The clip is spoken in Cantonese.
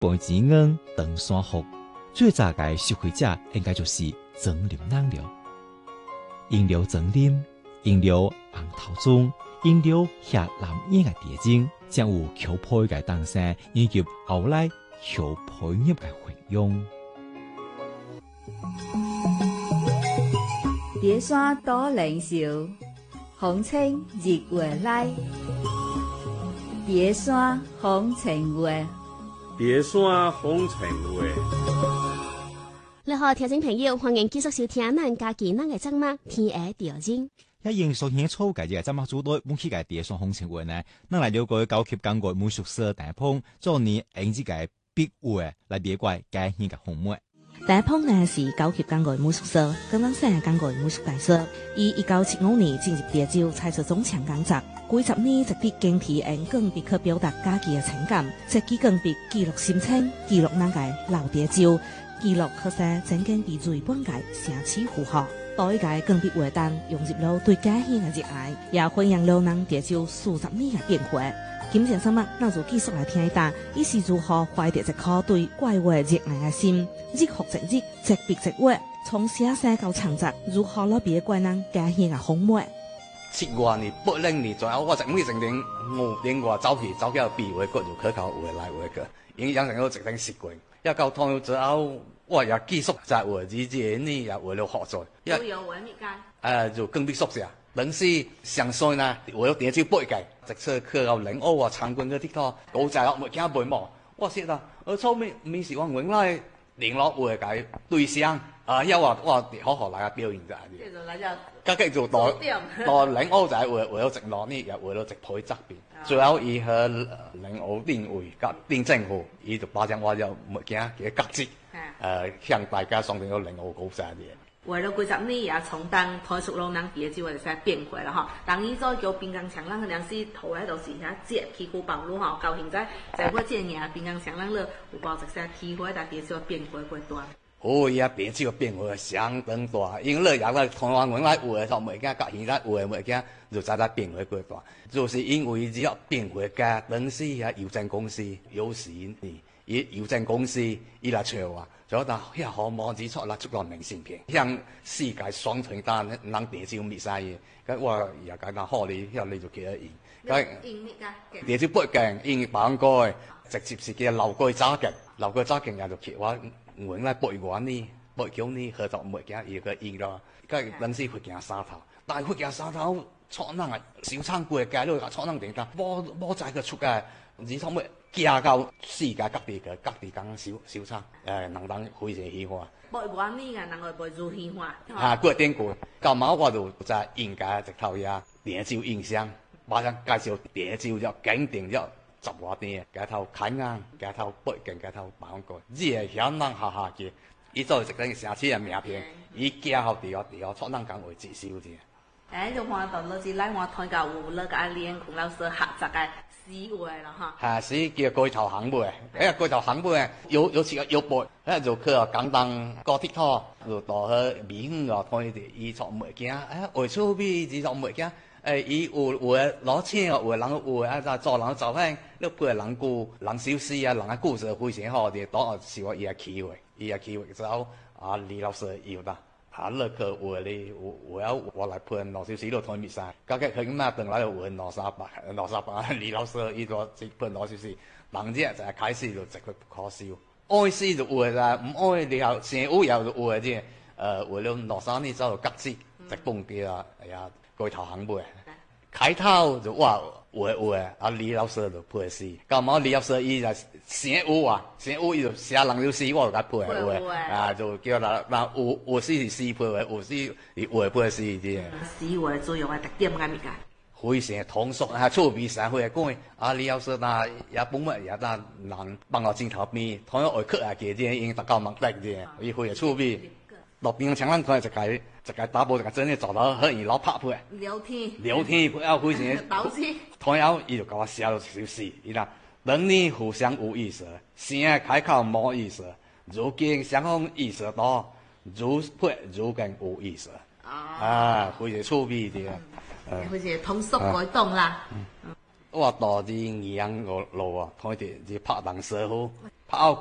背子硬登山福，最早嘅受惠者應該就是曾林人了。因了曾林，因了紅頭中，因了下藍眼嘅地精，將有裘配嘅當聲，以及後來裘配入嘅運用。 別山多靈秀，風清日月來。別山風情月， 別山風情月。 你好，聽眾朋友，歡迎繼續收聽咱家己咱嘅節目《天涯調整》。 一應所顯初嘅節目組隊本期嘅別山風情月呢，咱來了解高級港國美術師大鵬做年演這個筆畫來別怪介顯嘅風貌。 大鵬呢是高級港國美術師，剛剛生港國美術大師。以1975年進入潮州採取總長工作，幾十年直筆經體用鋼筆去表達家己嘅情感，設計鋼筆記錄心情，記錄咱個老潮州，記錄學生曾經被最本屆城市符合。多一屆鋼筆活動融入了對家鄉嘅熱愛，也弘揚了咱潮州數十年嘅變化。今前什麼，咱就繼續來聽一下，伊是如何懷着一顆對怪畫熱愛嘅心，日復一日，一筆一畫，從寫生到創作，如何來別怪咱家鄉嘅風貌。 7月呢，80年左右，我整每整年5年我走去比畫，各就可靠畫來畫去，影響成個一定習慣。一到退休之後，我也繼續在畫日節呢，也畫了學作。 都有畫咩㗎？ 就更必縮寫。當時上歲呢，畫了點少8屆，直出去到領歐啊，參觀嗰啲個古仔學物件背幕。我説啦，我初尾是講原來聯絡畫嘅對象啊，因為我好好來表現就係啲。咁繼續到領歐就係畫咗直落呢，又畫咗直配側邊。最後以和領歐定位甲定政府，伊就把將我就物件嘅格子，向大家送到領歐古仔啲。 畫了幾十年也從當台屬老人別就就使變化啦吼。當伊做叫濱江強人，嗰陣時頭來就是遐節起古暴露吼，到現在在我這年濱江強人了有包一些體會，但別就變化過大。 哦，伊啊別就變化相當大，因為也來台灣原來畫頭物件，甲現在畫物件就在那變化過大，就是因為只要變化家，當時遐郵政公司有時呢，伊郵政公司伊來找我。就但遐好網址出來出個明信片，向世界宣傳單人潮州滅晒嘢，咁我也講得好你，遐你就記得印。咁潮州北京印版過，直接是叫留句早勁，留句早勁也就揭我原來北灣呢，北京呢合作物件伊個印咯，咁當時會行沙頭，但係會行沙頭創人啊，小倉過街都創人點解？冇在個出街，而且咩？行到世界各地講小倉，人非常喜歡。 北灣呢個人會背住喜歡。 啊，過典故，到晚我就在應該直頭呀，潮州印象，馬上介紹潮州咗景點咗10多點，街頭開眼，街頭北京，街頭板過，熱響人下嘅，伊做直等城市嘅名片，伊行後地方，創人講會接受啲。 就看到老師來我睇到有那個連孔老師合作嘅詩畫啦哈。 是叫龜頭行背，龜頭行背有時個腰背，就去廣東高鐵頭，就到去美園啊睇啲伊作物件，畫出邊伊作物件，伊有畫攞錢畫人畫就做人照片，你配人故人小詩啊，人嘅故事非常好啲，當時我伊個機會之後李老師要啦。那個畫咧，我來判羅小時都睇唔晒，究竟佢咁啊，等來換羅沙伯，李老師伊個即判羅小時，人啫就係開始就直佢不可笑，愛死就畫啦，唔愛你後成屋又就畫啫，畫了羅沙呢走到吉之，直蹦機啊，蓋頭肯背，開頭就畫，李老師就配詩，咁啊李老師伊就成屋伊就寫人就詩，我就甲配畫，就叫那有詩是詩配畫，有詩是畫配詩啲。 詩畫最有嘅特點係咩㗎？ 非常通俗，趣味社會講，李老師那也本物也那人放到鏡頭邊，同樣外客啊嘅啲，因特教目的嘅，伊非常趣味。落邊搶人睇一個打波，一個真係做到可以攞拍配。 聊天配啊，非常。 導師。 同樣伊就甲我寫咗小詩，伊啦，人呢互相有意思，聲開口冇意思，如今雙方意思多，如配如更有意思。非常趣味啲。 非常通俗改動啦。 我到啲二陽路啊，睇啲拍人師傅。 拍